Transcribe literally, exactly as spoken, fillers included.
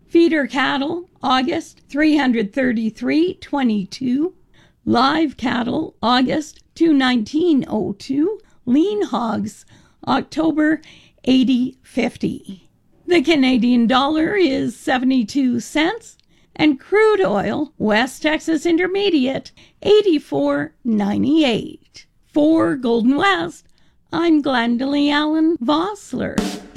Feeder cattle, August, three hundred thirty-three twenty-two. Live cattle, August, two nineteen oh two. Lean hogs, October, eighty fifty. The Canadian dollar is seventy-two cents, and crude oil, West Texas Intermediate, eighty-four ninety-eight. For Golden West, I'm Glendalee Allen Vossler.